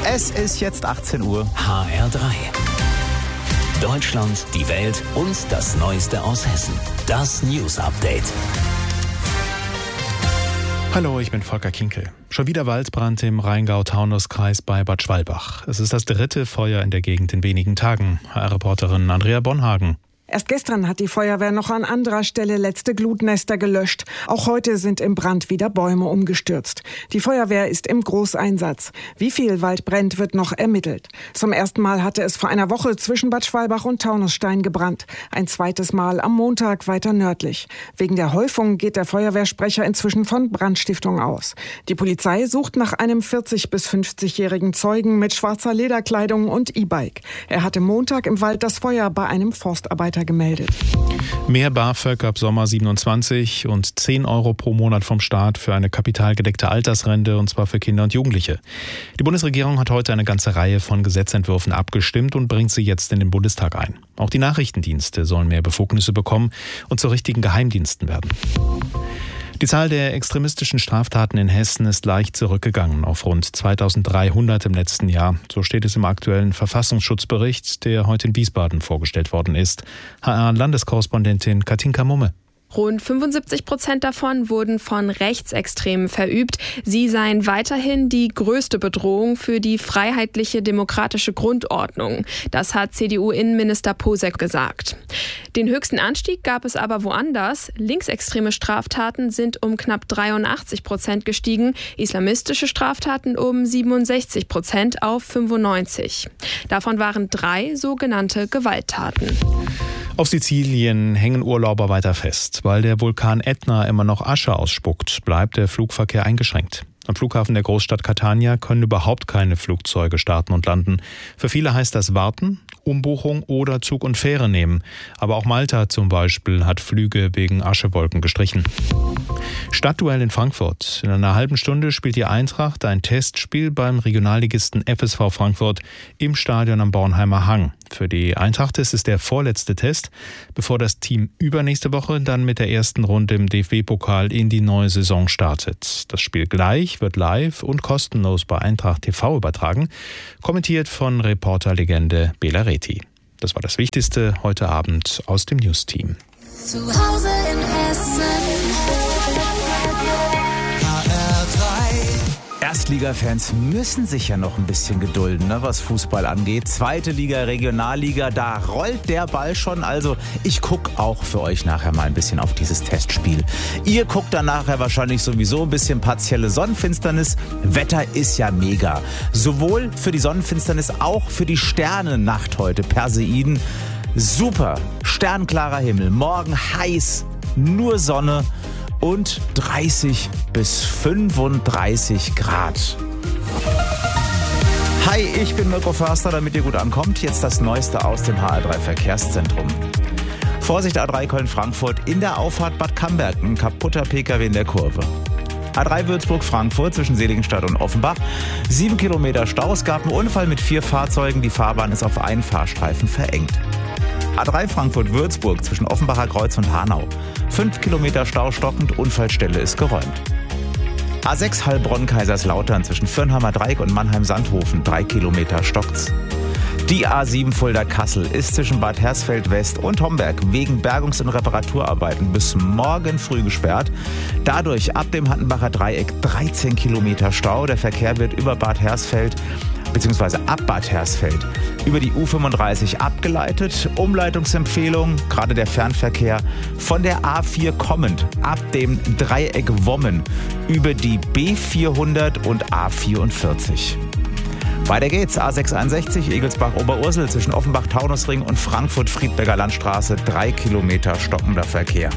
Es ist jetzt 18 Uhr. HR3. Deutschland, die Welt und das Neueste aus Hessen. Das News Update. Hallo, ich bin Volker Kinkel. Schon wieder Waldbrand im Rheingau-Taunus-Kreis bei Bad Schwalbach. Es ist das 3. Feuer in der Gegend in wenigen Tagen. HR-Reporterin Andrea Bonhagen. Erst gestern hat die Feuerwehr noch an anderer Stelle letzte Glutnester gelöscht. Auch heute sind im Brand wieder Bäume umgestürzt. Die Feuerwehr ist im Großeinsatz. Wie viel Wald brennt, wird noch ermittelt. Zum ersten Mal hatte es vor einer Woche zwischen Bad Schwalbach und Taunusstein gebrannt. Ein zweites Mal am Montag weiter nördlich. Wegen der Häufung geht der Feuerwehrsprecher inzwischen von Brandstiftung aus. Die Polizei sucht nach einem 40- bis 50-jährigen Zeugen mit schwarzer Lederkleidung und E-Bike. Er hatte Montag im Wald das Feuer bei einem Forstarbeiter gemeldet. Mehr BAföG ab Sommer 27 und 10 Euro pro Monat vom Staat für eine kapitalgedeckte Altersrente, und zwar für Kinder und Jugendliche. Die Bundesregierung hat heute eine ganze Reihe von Gesetzentwürfen abgestimmt und bringt sie jetzt in den Bundestag ein. Auch die Nachrichtendienste sollen mehr Befugnisse bekommen und zu richtigen Geheimdiensten werden. Die Zahl der extremistischen Straftaten in Hessen ist leicht zurückgegangen auf rund 2300 im letzten Jahr. So steht es im aktuellen Verfassungsschutzbericht, der heute in Wiesbaden vorgestellt worden ist. HR-Landeskorrespondentin Katinka Mumme. Rund 75% davon wurden von Rechtsextremen verübt. Sie seien weiterhin die größte Bedrohung für die freiheitliche demokratische Grundordnung. Das hat CDU-Innenminister Posek gesagt. Den höchsten Anstieg gab es aber woanders. Linksextreme Straftaten sind um knapp 83% gestiegen, islamistische Straftaten um 67% auf 95%. Davon waren 3 sogenannte Gewalttaten. Auf Sizilien hängen Urlauber weiter fest. Weil der Vulkan Ätna immer noch Asche ausspuckt, bleibt der Flugverkehr eingeschränkt. Am Flughafen der Großstadt Catania können überhaupt keine Flugzeuge starten und landen. Für viele heißt das warten, Umbuchung oder Zug und Fähre nehmen. Aber auch Malta zum Beispiel hat Flüge wegen Aschewolken gestrichen. Stadtduell in Frankfurt. In einer halben Stunde spielt die Eintracht ein Testspiel beim Regionalligisten FSV Frankfurt im Stadion am Bornheimer Hang. Für die Eintracht ist es der vorletzte Test, bevor das Team übernächste Woche dann mit der ersten Runde im DFB-Pokal in die neue Saison startet. Das Spiel gleich wird live und kostenlos bei Eintracht TV übertragen, kommentiert von Reporterlegende Bela Reti. Das war das Wichtigste heute Abend aus dem News-Team. Zu Hause in Hessen. Erstliga-Fans müssen sich ja noch ein bisschen gedulden, ne, was Fußball angeht. 2. Liga, Regionalliga, da rollt der Ball schon. Also ich gucke auch für euch nachher mal ein bisschen auf dieses Testspiel. Ihr guckt dann nachher wahrscheinlich sowieso ein bisschen partielle Sonnenfinsternis. Wetter ist ja mega. Sowohl für die Sonnenfinsternis, auch für die Sternennacht heute, Perseiden. Super, sternklarer Himmel, morgen heiß, nur Sonne und 30 bis 35 Grad. Hi, ich bin Mirko Förster, damit ihr gut ankommt. Jetzt das Neueste aus dem HR3 Verkehrszentrum. Vorsicht A3 Köln-Frankfurt in der Auffahrt Bad Camberg, ein kaputter PKW in der Kurve. A3 Würzburg-Frankfurt zwischen Seligenstadt und Offenbach. 7 Kilometer Stau. Es gab einen Unfall mit 4 Fahrzeugen. Die Fahrbahn ist auf einen Fahrstreifen verengt. A3 Frankfurt-Würzburg zwischen Offenbacher Kreuz und Hanau. 5 Kilometer Stau stockend, Unfallstelle ist geräumt. A6 Heilbronn-Kaiserslautern zwischen Firnheimer Dreieck und Mannheim-Sandhofen. 3 Kilometer stockt's. Die A7 Fulda-Kassel ist zwischen Bad Hersfeld-West und Homberg wegen Bergungs- und Reparaturarbeiten bis morgen früh gesperrt. Dadurch ab dem Hattenbacher Dreieck 13 Kilometer Stau. Der Verkehr wird über Bad Hersfeld bzw. ab Bad Hersfeld über die U35 abgeleitet. Umleitungsempfehlung, gerade der Fernverkehr von der A4 kommend ab dem Dreieck Wommen über die B400 und A44. Weiter geht's, A661 Egelsbach-Oberursel zwischen Offenbach-Taunusring und Frankfurt-Friedberger Landstraße, 3 Kilometer stockender Verkehr.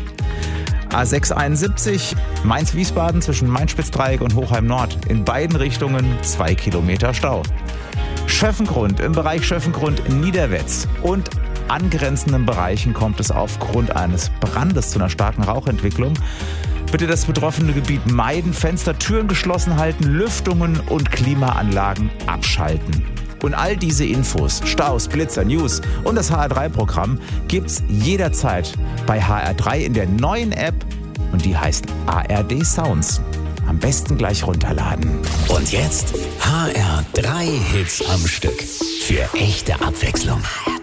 A671 Mainz-Wiesbaden zwischen Mainz-Spitzdreieck und Hochheim-Nord, in beiden Richtungen 2 Kilometer Stau. Schöffengrund, im Bereich Schöffengrund-Niederwetz und angrenzenden Bereichen kommt es aufgrund eines Brandes zu einer starken Rauchentwicklung. Bitte das betroffene Gebiet meiden, Fenster, Türen geschlossen halten, Lüftungen und Klimaanlagen abschalten. Und all diese Infos, Staus, Blitzer, News und das HR3-Programm gibt's jederzeit bei HR3 in der neuen App und die heißt ARD Sounds. Am besten gleich runterladen. Und jetzt HR3. 2 Hits am Stück. Für echte Abwechslung.